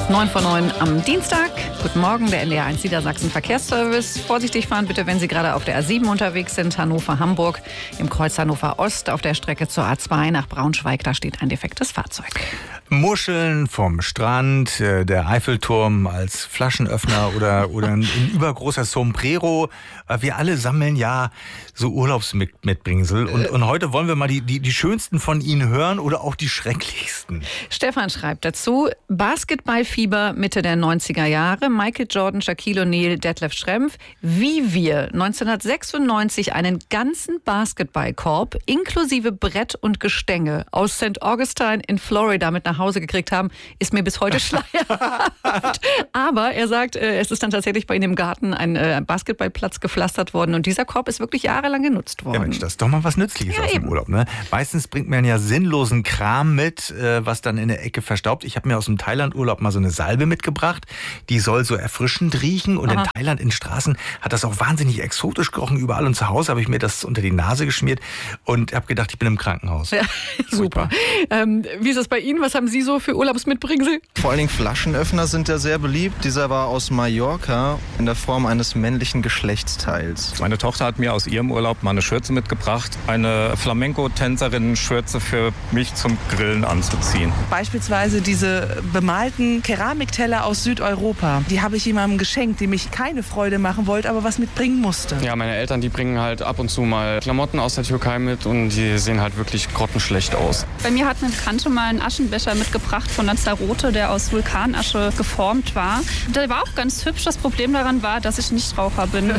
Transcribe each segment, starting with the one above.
9:09 am Dienstag. Guten Morgen, der NDR 1 Niedersachsen Verkehrsservice. Vorsichtig fahren bitte, wenn Sie gerade auf der A7 unterwegs sind, Hannover-Hamburg. Im Kreuz Hannover-Ost auf der Strecke zur A2 nach Braunschweig, da steht ein defektes Fahrzeug. Muscheln vom Strand, der Eiffelturm als Flaschenöffner oder ein übergroßer Sombrero. Wir alle sammeln ja so Urlaubsmitbringsel. Und heute wollen wir mal die schönsten von Ihnen hören oder auch die schrecklichsten. Stefan schreibt dazu: Basketballfieber Mitte der 90er Jahre. Michael Jordan, Shaquille O'Neal, Detlef Schrempf. Wie wir 1996 einen ganzen Basketballkorb inklusive Brett und Gestänge aus St. Augustine in Florida mit nach Hause gekriegt haben, ist mir bis heute schleierhaft. Aber er sagt, es ist dann tatsächlich bei ihm im Garten ein Basketballplatz gepflastert worden und dieser Korb ist wirklich jahrelang genutzt worden. Ja Mensch, das ist doch mal was Nützliches aus dem Urlaub. Ne? Meistens bringt man ja sinnlosen Kram mit, was dann in der Ecke verstaubt. Ich habe mir aus dem Thailand-Urlaub mal so eine Salbe mitgebracht, die soll so erfrischend riechen und in Thailand in Straßen hat das auch wahnsinnig exotisch gerochen überall und zu Hause habe ich mir das unter die Nase geschmiert und habe gedacht, ich bin im Krankenhaus. Ja, super. Wie ist das bei Ihnen? Was haben Sie so für Urlaubsmitbringsel? Vor allen Dingen Flaschenöffner sind ja sehr beliebt. Dieser war aus Mallorca in der Form eines männlichen Geschlechtsteils. Meine Tochter hat mir aus ihrem Urlaub mal eine Schürze mitgebracht. Eine Flamenco-Tänzerinnen-Schürze für mich zum Grillen anzuziehen. Beispielsweise diese bemalten Keramikteller aus Südeuropa. Die habe ich jemandem geschenkt, dem ich keine Freude machen wollte, aber was mitbringen musste. Ja, meine Eltern, die bringen halt ab und zu mal Klamotten aus der Türkei mit und die sehen halt wirklich grottenschlecht aus. Bei mir hat eine Bekannte mal einen Aschenbecher mitgebracht von Lanzarote, der aus Vulkanasche geformt war. Der war auch ganz hübsch. Das Problem daran war, dass ich Nichtraucher bin.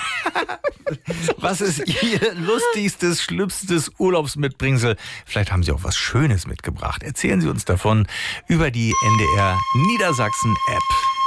Was ist Ihr lustigstes, schlimmstes Urlaubsmitbringsel? Vielleicht haben Sie auch was Schönes mitgebracht. Erzählen Sie uns davon über die NDR Niedersachsen App.